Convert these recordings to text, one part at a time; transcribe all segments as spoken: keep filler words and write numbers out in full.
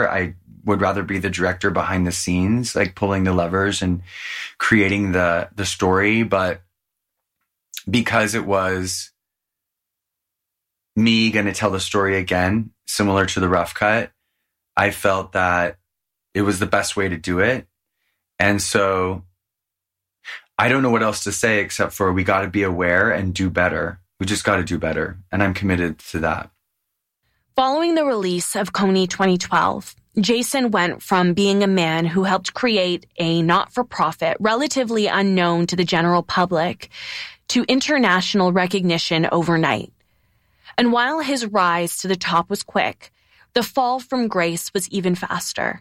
director. I would rather be the director behind the scenes, like pulling the levers and creating the the story. But because it was me going to tell the story again, similar to the Rough Cut, I felt that it was the best way to do it. And so I don't know what else to say except for we got to be aware and do better. We just got to do better. And I'm committed to that. Following the release of Kony twenty twelve, Jason went from being a man who helped create a not-for-profit, relatively unknown to the general public, to international recognition overnight. And while his rise to the top was quick, the fall from grace was even faster.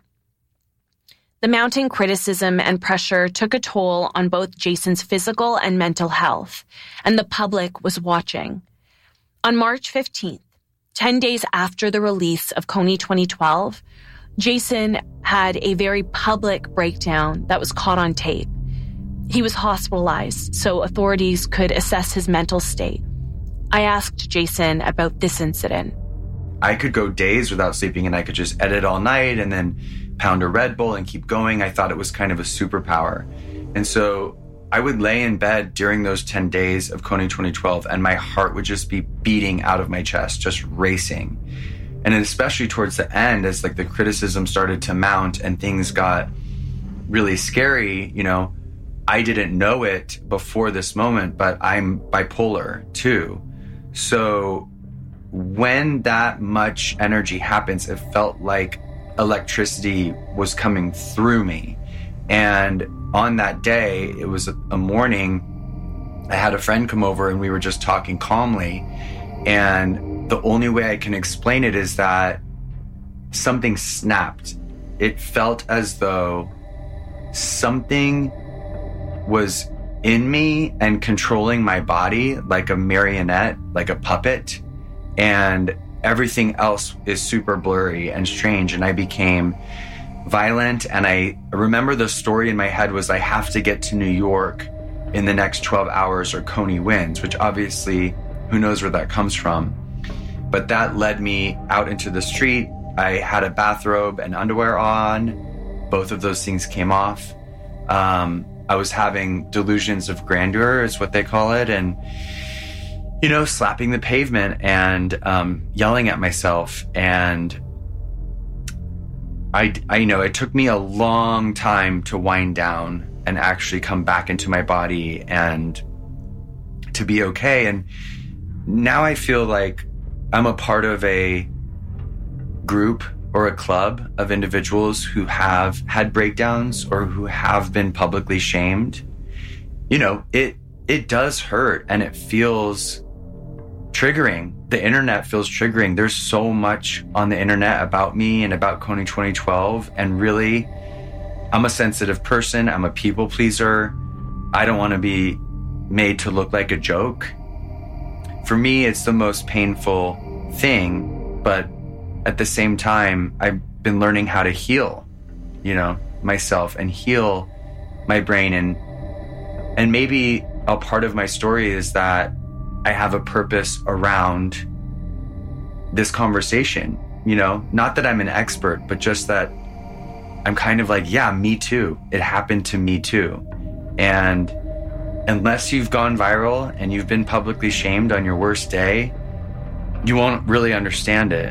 The mounting criticism and pressure took a toll on both Jason's physical and mental health, and the public was watching. On March fifteenth, ten days after the release of Kony twenty twelve, Jason had a very public breakdown that was caught on tape. He was hospitalized so authorities could assess his mental state. I asked Jason about this incident. I could go days without sleeping and I could just edit all night and then pound a Red Bull and keep going. I thought it was kind of a superpower. And so I would lay in bed during those ten days of Kony twenty twelve and my heart would just be beating out of my chest, just racing. And especially towards the end, as like the criticism started to mount and things got really scary, you know, I didn't know it before this moment, but I'm bipolar too. So when that much energy happens, it felt like electricity was coming through me. And on that day, it was a morning, I had a friend come over and we were just talking calmly. And the only way I can explain it is that something snapped. It felt as though something was in me and controlling my body like a marionette, like a puppet. And everything else is super blurry and strange. And I became violent. And I remember the story in my head was I have to get to New York in the next twelve hours or Kony wins, which obviously who knows where that comes from. But that led me out into the street. I had a bathrobe and underwear on. Both of those things came off. Um, I was having delusions of grandeur is what they call it. And, you know, slapping the pavement and um, yelling at myself. And I, I, you know, it took me a long time to wind down and actually come back into my body and to be okay. And now I feel like I'm a part of a group or a club of individuals who have had breakdowns or who have been publicly shamed. You know, it it does hurt and it feels triggering. The internet feels triggering. There's so much on the internet about me and about Kony twenty twelve. And really, I'm a sensitive person. I'm a people pleaser. I don't want to be made to look like a joke. For me, it's the most painful thing, but at the same time, I've been learning how to heal, you know, myself and heal my brain. And and maybe a part of my story is that I have a purpose around this conversation, you know, not that I'm an expert, but just that I'm kind of like, yeah, me too. It happened to me too. And unless you've gone viral and you've been publicly shamed on your worst day, you won't really understand it.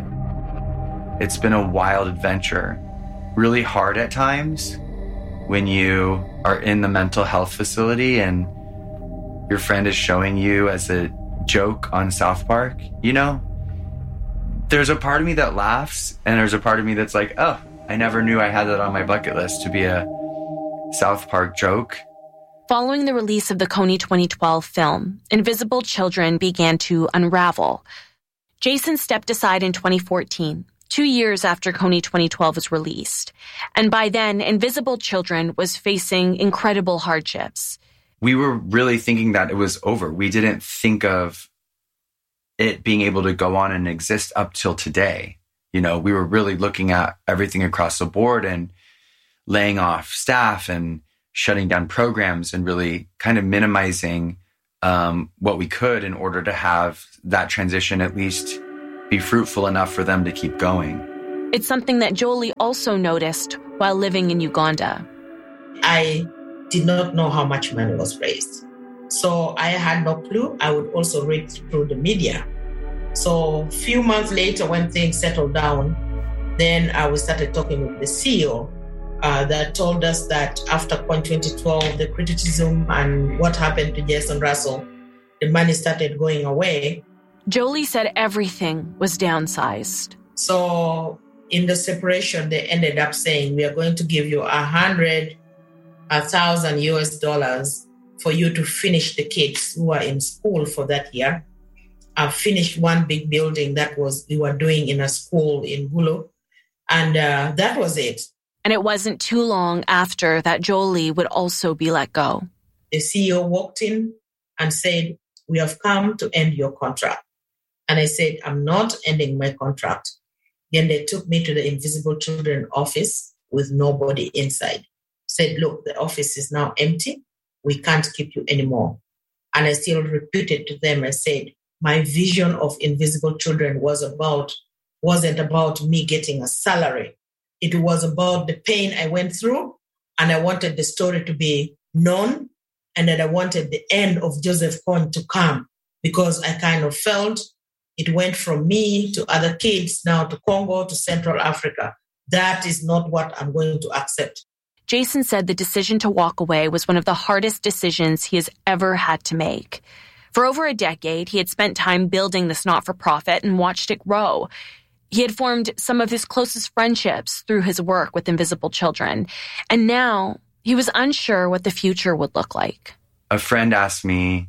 It's been a wild adventure, really hard at times when you are in the mental health facility and your friend is showing you as a joke on South Park, you know? There's a part of me that laughs and there's a part of me that's like, oh, I never knew I had that on my bucket list to be a South Park joke. Following the release of the Kony twenty twelve film, Invisible Children began to unravel. Jason stepped aside in twenty fourteen, two years after Kony twenty twelve was released. And by then, Invisible Children was facing incredible hardships. We were really thinking that it was over. We didn't think of it being able to go on and exist up till today. You know, we were really looking at everything across the board and laying off staff and shutting down programs and really kind of minimizing um, what we could in order to have that transition at least be fruitful enough for them to keep going. It's something that Jolie also noticed while living in Uganda. I did not know how much money was raised. So I had no clue. I would also read through the media. So a few months later, when things settled down, then I we started talking with the C E O uh, that told us that after twenty twelve, the criticism and what happened to Jason Russell, the money started going away. Jolie said everything was downsized. So in the separation, they ended up saying, we are going to give you a hundred, a thousand U S dollars for you to finish the kids who are in school for that year. I finished one big building that was we were doing in a school in Gulu. And uh, that was it. And it wasn't too long after that Jolie would also be let go. The C E O walked in and said, we have come to end your contract. And I said, I'm not ending my contract. Then they took me to the Invisible Children office with nobody inside. Said, look, the office is now empty. We can't keep you anymore. And I still repeated to them, I said, my vision of Invisible Children was about, wasn't about me getting a salary. It was about the pain I went through. And I wanted the story to be known. And that I wanted the end of Joseph Kony to come, because I kind of felt it went from me to other kids, now to Congo, to Central Africa. That is not what I'm going to accept. Jason said the decision to walk away was one of the hardest decisions he has ever had to make. For over a decade, he had spent time building this not-for-profit and watched it grow. He had formed some of his closest friendships through his work with Invisible Children. And now he was unsure what the future would look like. A friend asked me,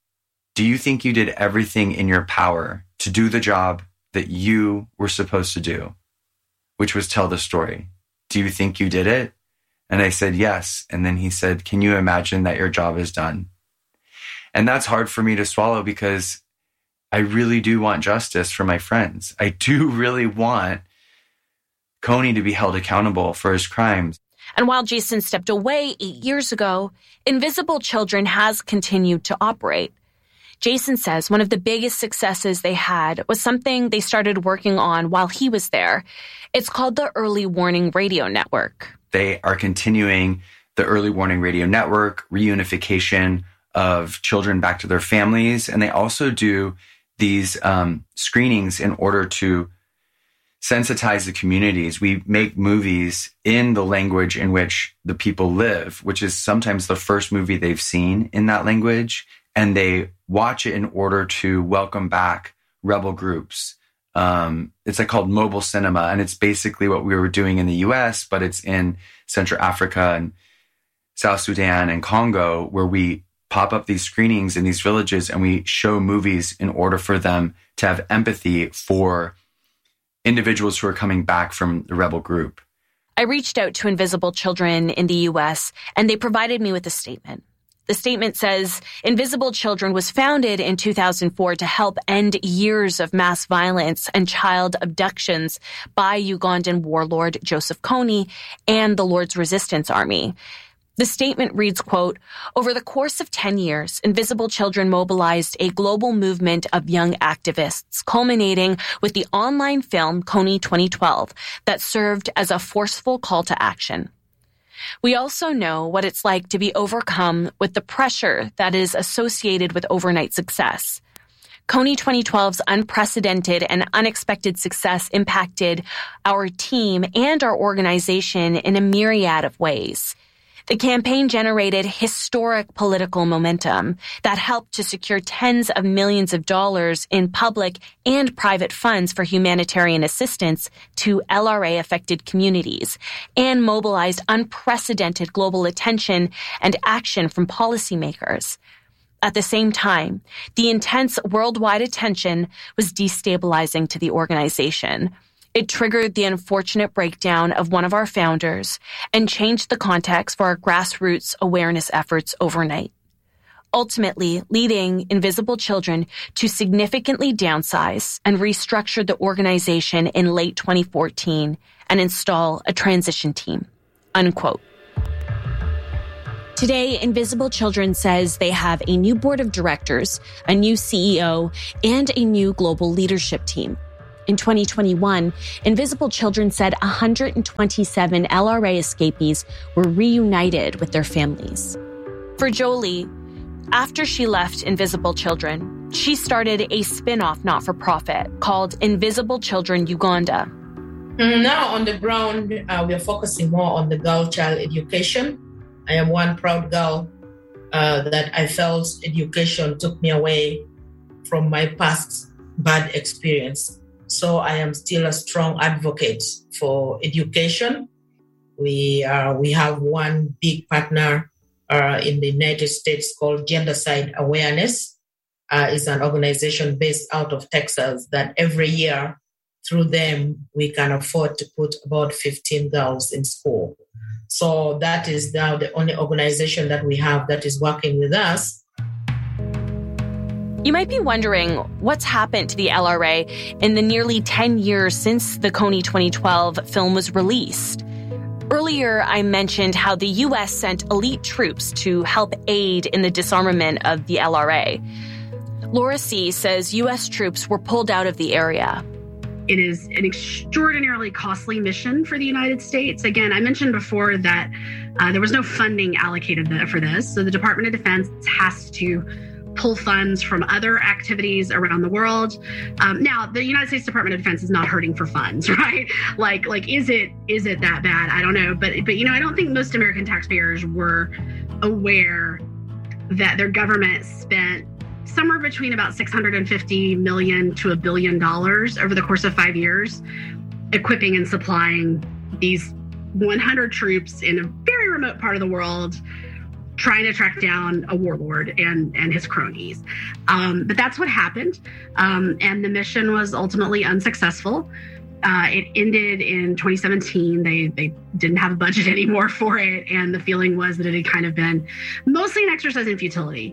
do you think you did everything in your power to do the job that you were supposed to do, which was tell the story? Do you think you did it? And I said, yes. And then he said, can you imagine that your job is done? And that's hard for me to swallow, because I really do want justice for my friends. I do really want Kony to be held accountable for his crimes. And while Jason stepped away eight years ago, Invisible Children has continued to operate. Jason says one of the biggest successes they had was something they started working on while he was there. It's called the Early Warning Radio Network. They are continuing the Early Warning Radio Network, reunification of children back to their families. And they also do these um, screenings in order to sensitize the communities. We make movies in the language in which the people live, which is sometimes the first movie they've seen in that language. And they watch it in order to welcome back rebel groups. Um, it's like called mobile cinema. And it's basically what we were doing in the U S, but it's in Central Africa and South Sudan and Congo, where we pop up these screenings in these villages and we show movies in order for them to have empathy for individuals who are coming back from the rebel group. I reached out to Invisible Children in the U S, and they provided me with a statement. The statement says, Invisible Children was founded in two thousand four to help end years of mass violence and child abductions by Ugandan warlord Joseph Kony and the Lord's Resistance Army. The statement reads, quote, over the course of ten years, Invisible Children mobilized a global movement of young activists, culminating with the online film Kony twenty twelve that served as a forceful call to action. We also know what it's like to be overcome with the pressure that is associated with overnight success. Kony twenty twelve's unprecedented and unexpected success impacted our team and our organization in a myriad of ways. The campaign generated historic political momentum that helped to secure tens of millions of dollars in public and private funds for humanitarian assistance to L R A-affected communities and mobilized unprecedented global attention and action from policymakers. At the same time, the intense worldwide attention was destabilizing to the organization. It triggered the unfortunate breakdown of one of our founders and changed the context for our grassroots awareness efforts overnight, ultimately leading Invisible Children to significantly downsize and restructure the organization in late twenty fourteen and install a transition team, unquote. Today, Invisible Children says they have a new board of directors, a new C E O, and a new global leadership team. In twenty twenty-one, Invisible Children said one hundred twenty-seven L R A escapees were reunited with their families. For Jolie, after she left Invisible Children, she started a spin-off not-for-profit called Invisible Children Uganda. Now on the ground, uh, we are focusing more on the girl child education. I am one proud girl uh, that I felt education took me away from my past bad experience. So I am still a strong advocate for education. We uh, we have one big partner uh, in the United States called Gendercide Awareness. Uh, it's an organization based out of Texas that every year through them, we can afford to put about fifteen girls in school. So that is now the only organization that we have that is working with us. You might be wondering what's happened to the L R A in the nearly ten years since the Kony twenty twelve film was released. Earlier, I mentioned how the U S sent elite troops to help aid in the disarmament of the L R A. Laura See says U S troops were pulled out of the area. It is an extraordinarily costly mission for the United States. Again, I mentioned before that uh, there was no funding allocated for this. So the Department of Defense has to pull funds from other activities around the world. Um, now, the United States Department of Defense is not hurting for funds, right? Like, like, is it is it that bad? I don't know. But, but you know, I don't think most American taxpayers were aware that their government spent somewhere between about six hundred fifty million dollars to a billion dollars over the course of five years, equipping and supplying these one hundred troops in a very remote part of the world, trying to track down a warlord and, and his cronies. Um, but that's what happened. Um, and the mission was ultimately unsuccessful. Uh, it ended in twenty seventeen. They they didn't have a budget anymore for it. And the feeling was that it had kind of been mostly an exercise in futility.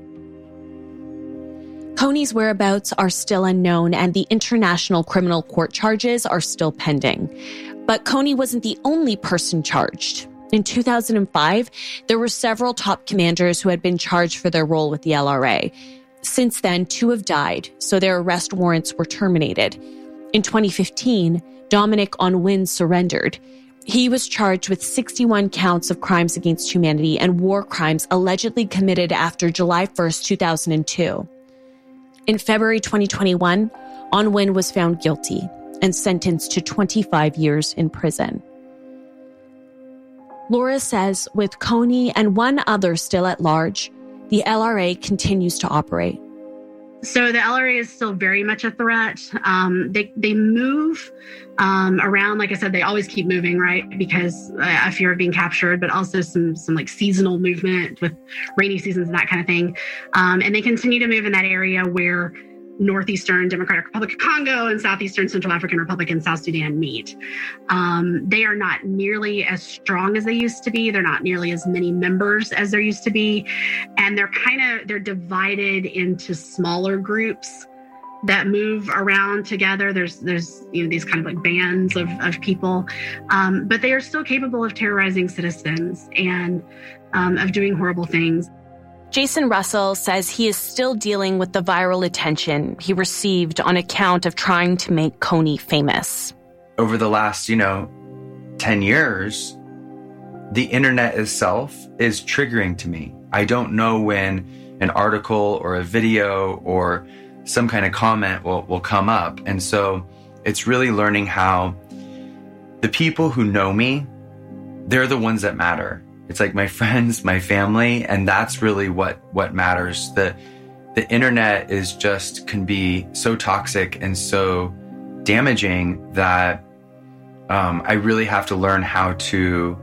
Kony's whereabouts are still unknown and the International Criminal Court charges are still pending. But Kony wasn't the only person charged. In two thousand five, there were several top commanders who had been charged for their role with the L R A. Since then, two have died, so their arrest warrants were terminated. In twenty fifteen, Dominic Onwin surrendered. He was charged with sixty-one counts of crimes against humanity and war crimes allegedly committed after July first, two thousand two. In February twenty twenty-one, Onwin was found guilty and sentenced to twenty-five years in prison. Laura says with Kony and one other still at large, the L R A continues to operate. So the L R A is still very much a threat. Um, they they move um, around. Like I said, they always keep moving, right? Because uh, a fear of being captured, but also some some like seasonal movement with rainy seasons and that kind of thing. Um, and they continue to move in that area where Northeastern Democratic Republic of Congo and Southeastern Central African Republic and South Sudan meet. Um, they are not nearly as strong as they used to be. They're not nearly as many members as there used to be. And they're kind of, they're divided into smaller groups that move around together. There's, there's, you know, these kind of like bands of, of people. Um, but they are still capable of terrorizing citizens and um, of doing horrible things. Jason Russell says he is still dealing with the viral attention he received on account of trying to make Kony famous. Over the last, you know, ten years, the internet itself is triggering to me. I don't know when an article or a video or some kind of comment will, will come up. And so it's really learning how the people who know me, they're the ones that matter. It's like my friends, my family, and that's really what, what matters. The, the internet is just, can be so toxic and so damaging that um, I really have to learn how to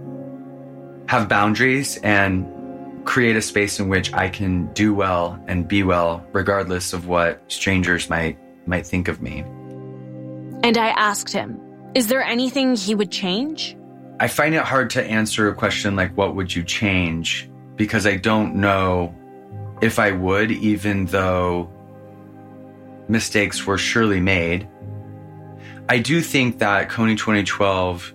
have boundaries and create a space in which I can do well and be well, regardless of what strangers might, might think of me. And I asked him, is there anything he would change? I find it hard to answer a question like, what would you change? Because I don't know if I would, even though mistakes were surely made. I do think that Kony twenty twelve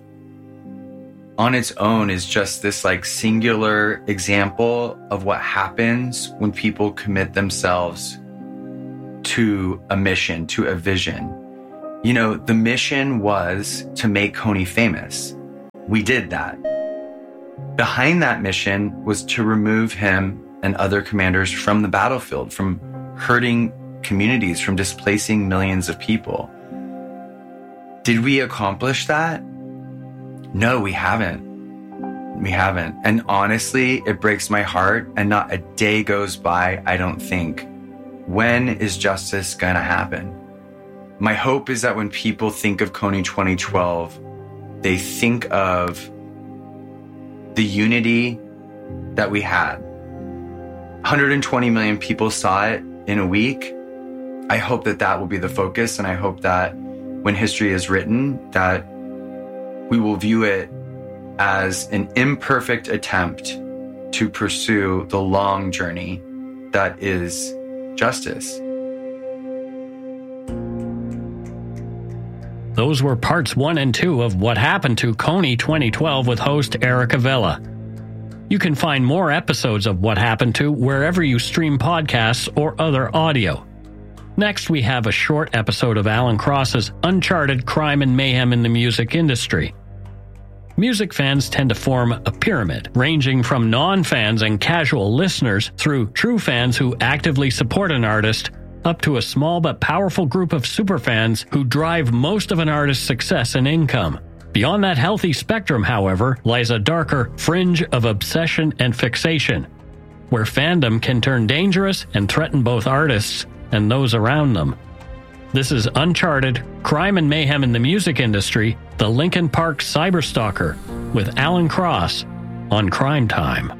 on its own is just this like singular example of what happens when people commit themselves to a mission, to a vision. You know, the mission was to make Kony famous. We did that. Behind that mission was to remove him and other commanders from the battlefield, from hurting communities, from displacing millions of people. Did we accomplish that? No, we haven't. We haven't. And honestly, it breaks my heart, and not a day goes by I don't think, when is justice gonna happen? My hope is that when people think of Kony twenty twelve, they think of the unity that we had. one hundred twenty million people saw it in a week. I hope that that will be the focus, and I hope that when history is written, that we will view it as an imperfect attempt to pursue the long journey that is justice. Those were parts one and two of What Happened to Kony twenty twelve with host Erica Vela. You can find more episodes of What Happened to wherever you stream podcasts or other audio. Next, we have a short episode of Alan Cross's Uncharted Crime and Mayhem in the Music Industry. Music fans tend to form a pyramid, ranging from non-fans and casual listeners through true fans who actively support an artist, up to a small but powerful group of superfans who drive most of an artist's success and income. Beyond that healthy spectrum, however, lies a darker fringe of obsession and fixation, where fandom can turn dangerous and threaten both artists and those around them. This is Uncharted, Crime and Mayhem in the Music Industry, the Linkin Park Cyberstalker, with Alan Cross on Crime Time.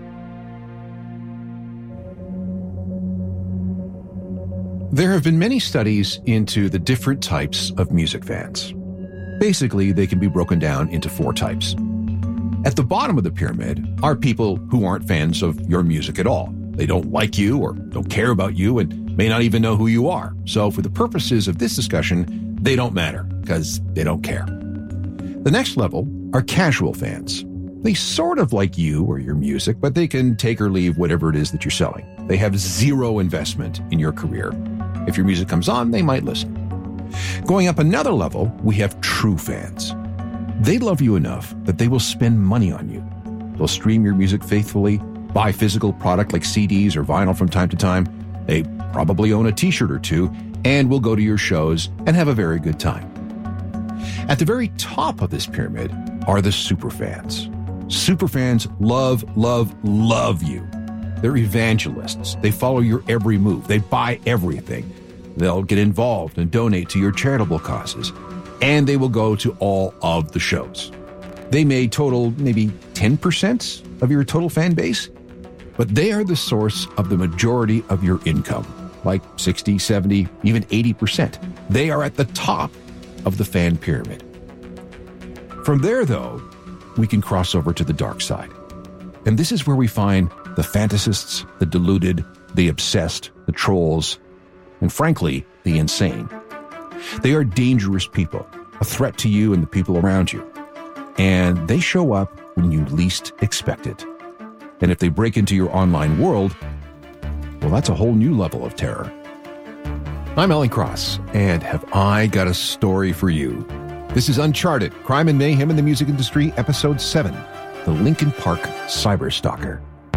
There have been many studies into the different types of music fans. Basically, they can be broken down into four types. At the bottom of the pyramid are people who aren't fans of your music at all. They don't like you or don't care about you and may not even know who you are. So for the purposes of this discussion, they don't matter because they don't care. The next level are casual fans. They sort of like you or your music, but they can take or leave whatever it is that you're selling. They have zero investment in your career. If your music comes on, they might listen. Going up another level, we have true fans. They love you enough that they will spend money on you. They'll stream your music faithfully, buy physical product like C Ds or vinyl from time to time. They probably own a t-shirt or two and will go to your shows and have a very good time. At the very top of this pyramid are the superfans. Superfans love, love, love you. They're evangelists. They follow your every move. They buy everything. They'll get involved and donate to your charitable causes. And they will go to all of the shows. They may total maybe ten percent of your total fan base, but they are the source of the majority of your income, like sixty, seventy, even eighty percent. They are at the top of the fan pyramid. From there, though, we can cross over to the dark side. And this is where we find the fantasists, the deluded, the obsessed, the trolls, and frankly, the insane. They are dangerous people, a threat to you and the people around you. And they show up when you least expect it. And if they break into your online world, well, that's a whole new level of terror. I'm Alan Cross, and have I got a story for you. This is Uncharted, Crime and Mayhem in the Music Industry, Episode seven, The Linkin Park Cyberstalker.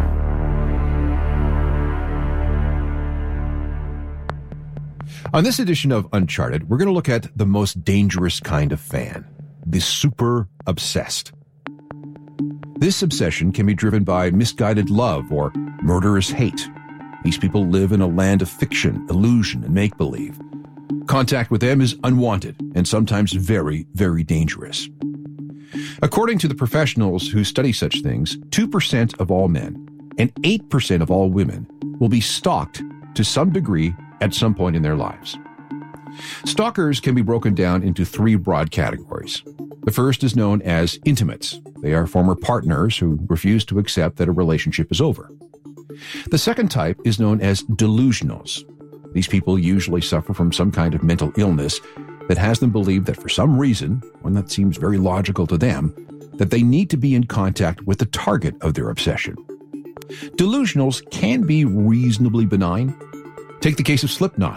On this edition of Uncharted, we're going to look at the most dangerous kind of fan, the super obsessed. This obsession can be driven by misguided love or murderous hate. These people live in a land of fiction, illusion, and make-believe. Contact with them is unwanted and sometimes very, very dangerous. According to the professionals who study such things, two percent of all men and eight percent of all women will be stalked to some degree at some point in their lives. Stalkers can be broken down into three broad categories. The first is known as intimates. They are former partners who refuse to accept that a relationship is over. The second type is known as delusionals. These people usually suffer from some kind of mental illness that has them believe that for some reason, one that seems very logical to them, that they need to be in contact with the target of their obsession. Delusionals can be reasonably benign. Take the case of Slipknot.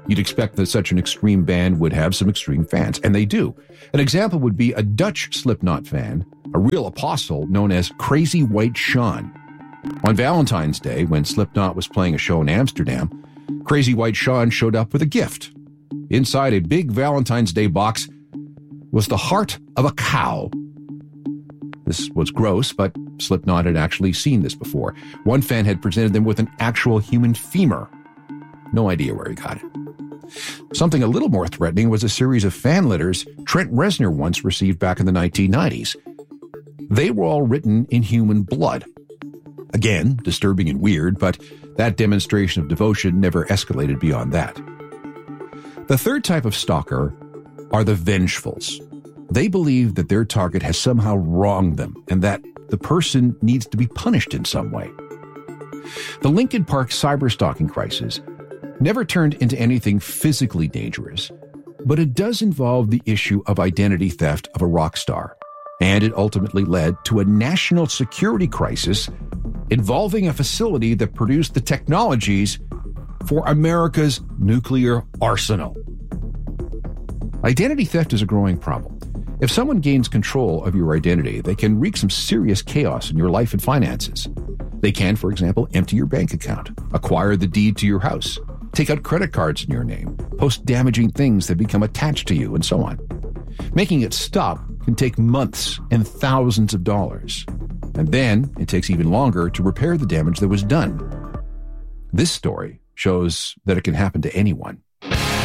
You'd expect that such an extreme band would have some extreme fans, and they do. An example would be a Dutch Slipknot fan, a real apostle known as Crazy White Sean. On Valentine's Day, when Slipknot was playing a show in Amsterdam, Crazy White Sean showed up with a gift. Inside a big Valentine's Day box was the heart of a cow. This was gross, but Slipknot had actually seen this before. One fan had presented them with an actual human femur. No idea where he got it. Something a little more threatening was a series of fan letters Trent Reznor once received back in the nineteen nineties. They were all written in human blood. Again, disturbing and weird, but that demonstration of devotion never escalated beyond that. The third type of stalker are the vengeful's. They believe that their target has somehow wronged them and that the person needs to be punished in some way. The Lincoln Park cyberstalking crisis never turned into anything physically dangerous, but it does involve the issue of identity theft of a rock star, and it ultimately led to a national security crisis involving a facility that produced the technologies for America's nuclear arsenal. Identity theft is a growing problem. If someone gains control of your identity, they can wreak some serious chaos in your life and finances. They can, for example, empty your bank account, acquire the deed to your house, take out credit cards in your name, post damaging things that become attached to you, and so on. Making it stop can take months and thousands of dollars. And then it takes even longer to repair the damage that was done. This story shows that it can happen to anyone.